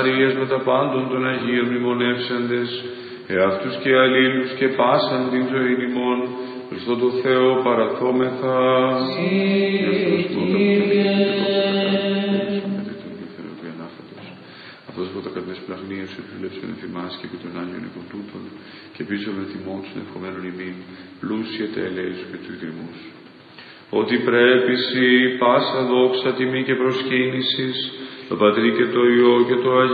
Μαρίας με τα πάντων των Αγίων μνημονεύσαντες, εαυτούς και αλλήλους και πάσαν την ζωήν ημών, Χριστό το Θεό παραθόμεθα. Αυτός από τα καρδιές πλαγνίας σου επιλέψεν εφημάς και επί των Άγιων υποτούτων και πίσω με θυμών των ευχομένων ημίν, πλούσια τα ελέη σου και του ιδρυμούς. Ότι πρέπει σοι πάσα δόξα, τιμή και προσκύνησης, το Πατρί και το Υιό και το Αγίο